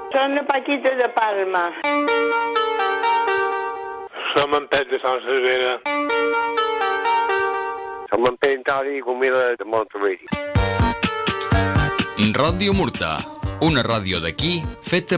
Som la Paquita de Palma. Som en Pep de Sant Cervera. Som en Pep Tari i Gomila de Monterrey. Ràdio Murta, una ràdio d'aquí feta